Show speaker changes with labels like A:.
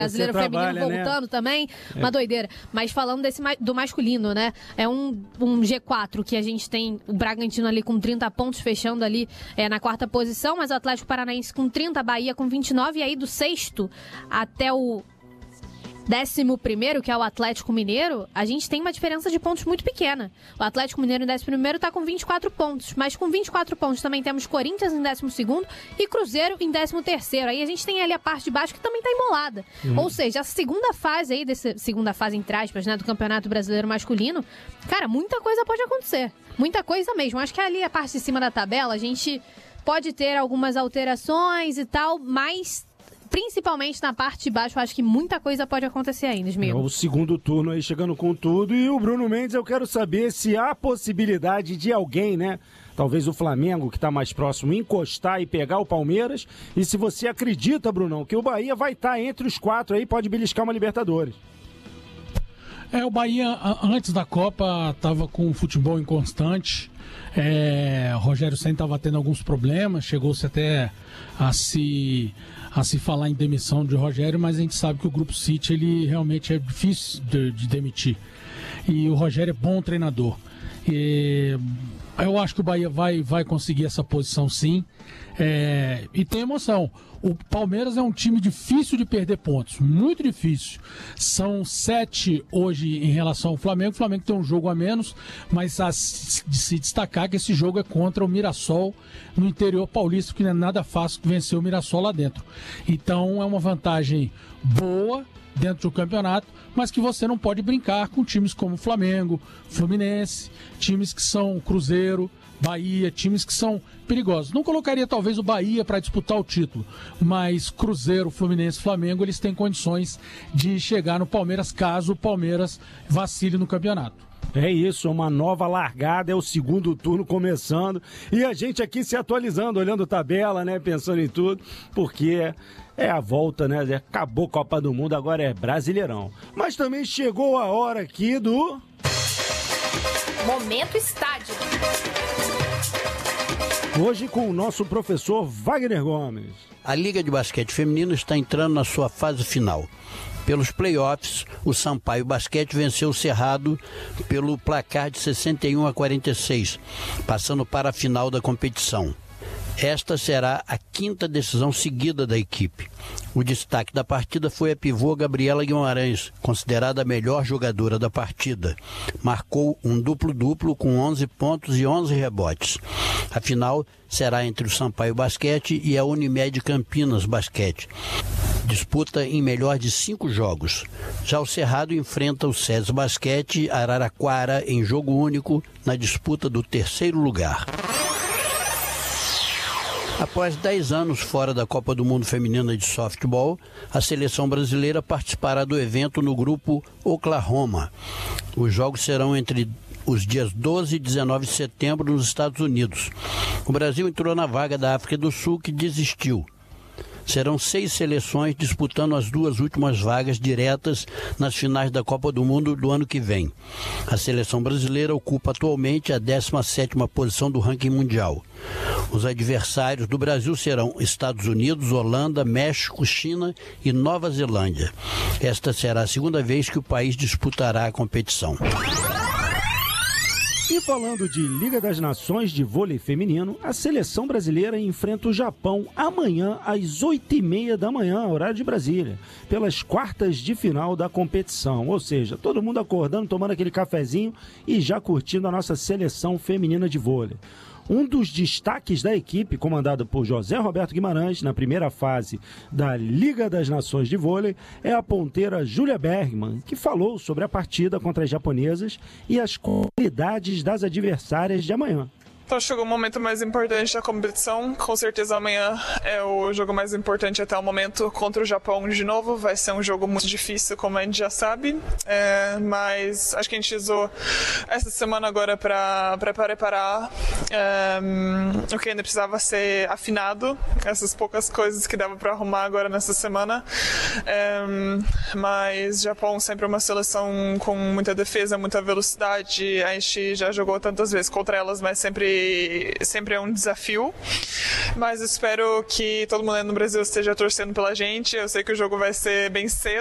A: Brasileiro feminino voltando, né? Também, uma doideira. Mas falando do masculino, né? É um G4 que a gente tem o Bragantino ali com 30 pontos, fechando ali na quarta posição, mas o Atlético Paranaense com 30, Bahia com 29, e aí do sexto até o 11º, que é o Atlético Mineiro, a gente tem uma diferença de pontos muito pequena. O Atlético Mineiro em 11º está com 24 pontos, mas com 24 pontos também temos Corinthians em 12º e Cruzeiro em 13º. Aí a gente tem ali a parte de baixo que também está embolada. Ou seja, a segunda fase aí, segunda fase entre aspas, né, do Campeonato Brasileiro Masculino, cara, muita coisa pode acontecer. Muita coisa mesmo. Acho que ali a parte de cima da tabela a gente pode ter algumas alterações e tal, mas principalmente na parte de baixo, eu acho que muita coisa pode acontecer ainda, Smil.
B: O segundo turno aí chegando com tudo. E o Bruno Mendes, eu quero saber se há possibilidade de alguém, né? Talvez o Flamengo, que está mais próximo, encostar e pegar o Palmeiras. E se você acredita, Brunão, que o Bahia vai estar entre os 4 aí, pode beliscar uma Libertadores.
C: O Bahia, antes da Copa, estava com um futebol inconstante. Rogério Ceni estava tendo alguns problemas, chegou-se até a se falar em demissão de Rogério, mas a gente sabe que o Grupo City ele realmente é difícil de demitir. E o Rogério é bom treinador. Eu acho que o Bahia vai conseguir essa posição, sim. E tem emoção. O Palmeiras é um time difícil de perder pontos, muito difícil. São 7 hoje em relação ao Flamengo. O Flamengo tem um jogo a menos, mas de se destacar que esse jogo é contra o Mirassol no interior paulista, que não é nada fácil vencer o Mirassol lá dentro. Então é uma vantagem boa dentro do campeonato, mas que você não pode brincar com times como Flamengo, Fluminense, times que são Cruzeiro, Bahia, times que são perigosos. Não colocaria talvez o Bahia para disputar o título, mas Cruzeiro, Fluminense, Flamengo, eles têm condições de chegar no Palmeiras caso o Palmeiras vacile no campeonato.
B: É isso, uma nova largada, é o segundo turno começando e a gente aqui se atualizando, olhando tabela, né, pensando em tudo, porque é a volta, né, acabou a Copa do Mundo, agora é Brasileirão. Mas também chegou a hora aqui do
D: Momento Estádio.
B: Hoje com o nosso professor Wagner Gomes.
E: A Liga de Basquete Feminino está entrando na sua fase final. Pelos playoffs, o Sampaio Basquete venceu o Cerrado pelo placar de 61-46, passando para a final da competição. Esta será a 5ª decisão seguida da equipe. O destaque da partida foi a pivô Gabriela Guimarães, considerada a melhor jogadora da partida. Marcou um duplo-duplo com 11 pontos e 11 rebotes. A final será entre o Sampaio Basquete e a Unimed Campinas Basquete. Disputa em melhor de 5 jogos. Já o Cerrado enfrenta o SESI Basquete Araraquara em jogo único na disputa do 3º lugar. Após 10 anos fora da Copa do Mundo Feminina de Softball, a seleção brasileira participará do evento no grupo Oklahoma. Os jogos serão entre os dias 12 e 19 de setembro nos Estados Unidos. O Brasil entrou na vaga da África do Sul, que desistiu. Serão 6 seleções disputando as 2 últimas vagas diretas nas finais da Copa do Mundo do ano que vem. A seleção brasileira ocupa atualmente a 17ª posição do ranking mundial. Os adversários do Brasil serão Estados Unidos, Holanda, México, China e Nova Zelândia. Esta será a 2ª vez que o país disputará a competição.
B: E falando de Liga das Nações de vôlei feminino, a seleção brasileira enfrenta o Japão amanhã às 8h30 da manhã, horário de Brasília, pelas quartas de final da competição. Ou seja, todo mundo acordando, tomando aquele cafezinho e já curtindo a nossa seleção feminina de vôlei. Um dos destaques da equipe, comandada por José Roberto Guimarães, na primeira fase da Liga das Nações de Vôlei, é a ponteira Júlia Bergman, que falou sobre a partida contra as japonesas e as qualidades das adversárias de amanhã.
F: Então chegou o momento mais importante da competição. Com certeza amanhã é o jogo mais importante até o momento contra o Japão de novo. Vai ser um jogo muito difícil, como a gente já sabe. Mas acho que a gente usou essa semana agora para preparar o que ainda precisava ser afinado. Essas poucas coisas que dava para arrumar agora nessa semana. Mas Japão sempre é uma seleção com muita defesa, muita velocidade. A gente já jogou tantas vezes contra elas, mas sempre sempre é um desafio, mas espero que todo mundo no Brasil esteja torcendo pela gente. Eu sei que o jogo vai ser bem cedo.